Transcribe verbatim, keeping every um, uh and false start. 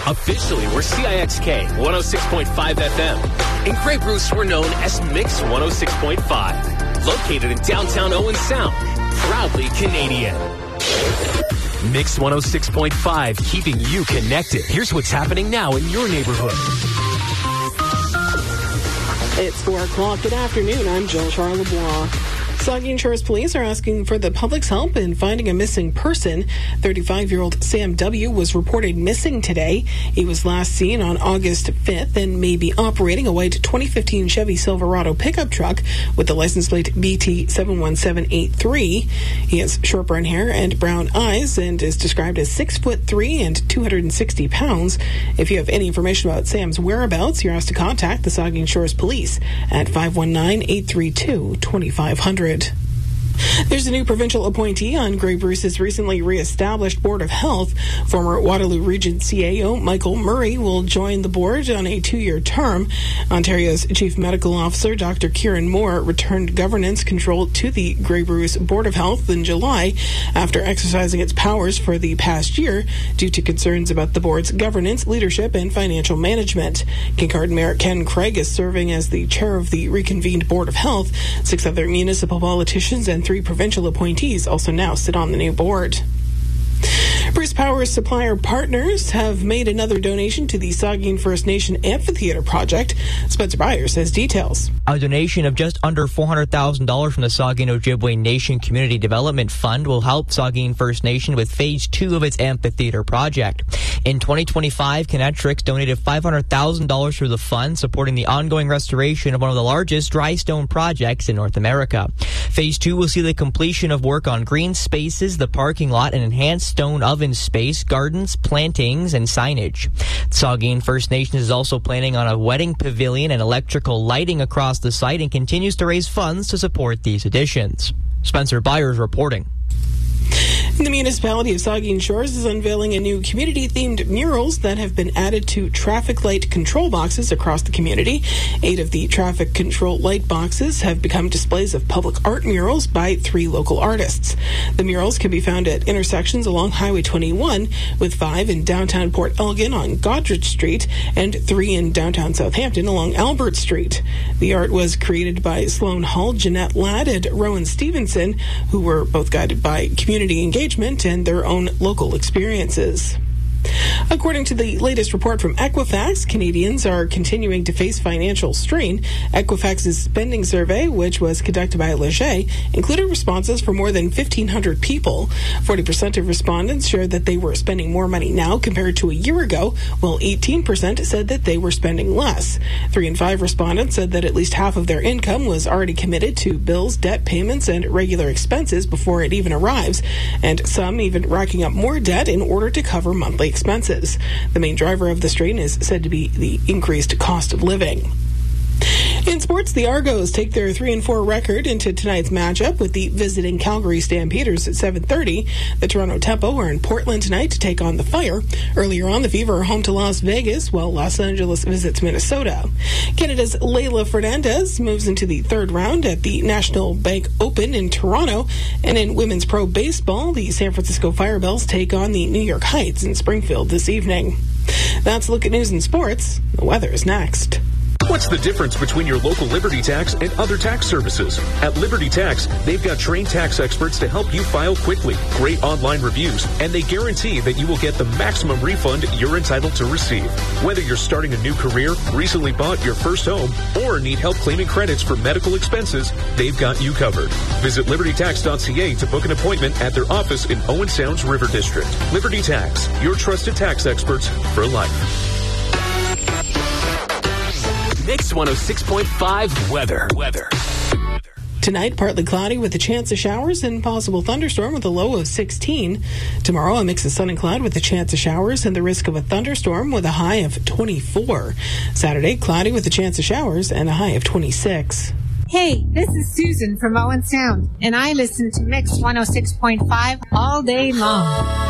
Officially, we're C I X K one oh six point five F M. In Grey Bruce, we're known as Mix one oh six point five. Located in downtown Owen Sound. Proudly Canadian. Mix one oh six point five, keeping you connected. Here's what's happening now in your neighborhood. It's four o'clock. Good afternoon. I'm Jill Charlebois. Saugeen Shores Police are asking for the public's help in finding a missing person. thirty-five-year-old Sam W. was reported missing today. He was last seen on August fifth and may be operating a white twenty fifteen Chevy Silverado pickup truck with the license plate B T seven one seven eight three. He has short brown hair and brown eyes and is described as six foot three and two hundred sixty pounds. If you have any information about Sam's whereabouts, you're asked to contact the Saugeen Shores Police at five one nine, eight three two, two five zero zero. There's a new provincial appointee on Grey Bruce's recently re-established Board of Health. Former Waterloo Region C A O Michael Murray will join the board on a two-year term. Ontario's Chief Medical Officer Doctor Kieran Moore returned governance control to the Grey Bruce Board of Health in July after exercising its powers for the past year due to concerns about the board's governance, leadership, and financial management. Kincardine Mayor Ken Craig is serving as the chair of the reconvened Board of Health. Six other municipal politicians and three provincial appointees also now sit on the new board. Bruce Power's supplier partners have made another donation to the Saugeen First Nation Amphitheatre project. Spencer Byers has details. A donation of just under four hundred thousand dollars from the Saugeen Ojibwe Nation Community Development Fund will help Saugeen First Nation with phase two of its amphitheatre project. In twenty twenty-five, Kinetrix donated five hundred thousand dollars through the fund, supporting the ongoing restoration of one of the largest dry stone projects in North America. Phase two will see the completion of work on green spaces, the parking lot, and enhanced stone oven space, gardens, plantings, and signage. Saugeen First Nation is also planning on a wedding pavilion and electrical lighting across the site and continues to raise funds to support these additions. Spencer Byers reporting. The municipality of Saugeen Shores is unveiling a new community-themed murals that have been added to traffic light control boxes across the community. Eight of the traffic control light boxes have become displays of public art murals by three local artists. The murals can be found at intersections along Highway twenty-one, with five in downtown Port Elgin on Godrich Street and three in downtown Southampton along Albert Street. The art was created by Sloan Hull, Jeanette Ladd, and Rowan Stevenson, who were both guided by community engagement and their own local experiences. According to the latest report from Equifax, Canadians are continuing to face financial strain. Equifax's spending survey, which was conducted by Leger, included responses from more than fifteen hundred people. forty percent of respondents shared that they were spending more money now compared to a year ago, while eighteen percent said that they were spending less. Three in five respondents said that at least half of their income was already committed to bills, debt payments, and regular expenses before it even arrives, and some even racking up more debt in order to cover monthly expenses. The main driver of the strain is said to be the increased cost of living. In sports, the Argos take their three and four record into tonight's matchup with the visiting Calgary Stampeders at seven thirty. The Toronto Tempo are in Portland tonight to take on the Fire. Earlier on, the Fever are home to Las Vegas, while Los Angeles visits Minnesota. Canada's Leylah Fernandez moves into the third round at the National Bank Open in Toronto. And in women's pro baseball, the San Francisco Firebells take on the New York Heights in Springfield this evening. That's a look at news and sports. The weather is next. What's the difference between your local Liberty Tax and other tax services? At Liberty Tax, they've got trained tax experts to help you file quickly, great online reviews, and they guarantee that you will get the maximum refund you're entitled to receive. Whether you're starting a new career, recently bought your first home, or need help claiming credits for medical expenses, they've got you covered. Visit liberty tax dot c a to book an appointment at their office in Owen Sound's River District. Liberty Tax, your trusted tax experts for life. Mix one oh six point five weather. Weather. Tonight, partly cloudy with a chance of showers and possible thunderstorm with a low of sixteen. Tomorrow, a mix of sun and cloud with a chance of showers and the risk of a thunderstorm with a high of twenty-four. Saturday, cloudy with a chance of showers and a high of twenty-six. Hey, this is Susan from Owen Sound, and I listen to Mix one oh six point five all day long.